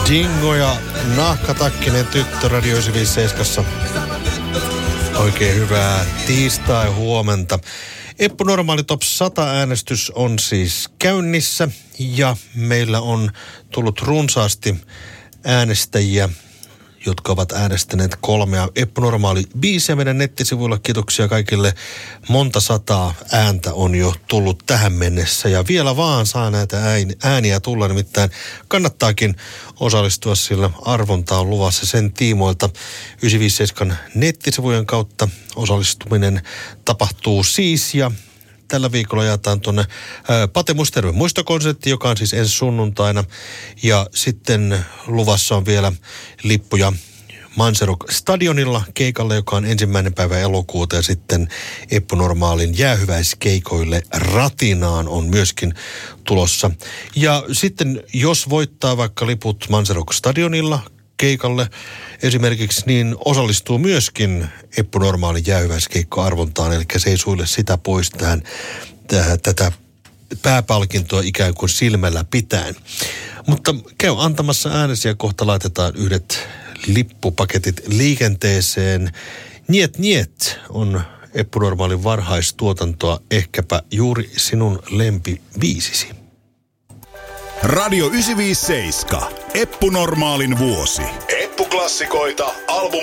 Dingo ja Nahkatakkinen tyttö Radio 957. Oikein hyvää tiistai-huomenta. Eppu Normaali Top 100-äänestys on siis käynnissä ja meillä on tullut runsaasti äänestäjiä, jotka ovat äänestäneet 3 Eppu Normaali -biisiä meidän nettisivuilla. Kiitoksia kaikille. Monta sataa ääntä on jo tullut tähän mennessä ja vielä vaan saa näitä ääniä tulla. Nimittäin kannattaakin osallistua, sillä arvonta on luvassa sen tiimoilta. 957 nettisivujen kautta osallistuminen tapahtuu siis ja tällä viikolla jaetaan tuonne Pate Musterven muistokonsertti, joka on siis ensi sunnuntaina. Ja sitten luvassa on vielä lippuja Manserok Stadionilla keikalle, joka on 1. päivä elokuuta. Ja sitten Eppu Normaalin jäähyväiskeikoille Ratinaan on myöskin tulossa. Ja sitten jos voittaa vaikka liput Manserok Stadionilla keikalle esimerkiksi, niin osallistuu myöskin Eppu Normaalin jäähyväiskeikko-arvontaan, eli se ei suille sitä pois tätä pääpalkintoa ikään kuin silmällä pitäen. Mutta käy antamassa äänesi ja kohta laitetaan yhdet lippupaketit liikenteeseen. Niet on Eppu Normaalin varhaistuotantoa, ehkäpä juuri sinun lempibiisisi. Radio 957. Eppu Normaalin vuosi. Eppu-klassikoita,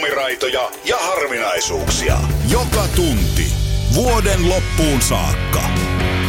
albumiraitoja ja harvinaisuuksia. Joka tunti. Vuoden loppuun saakka.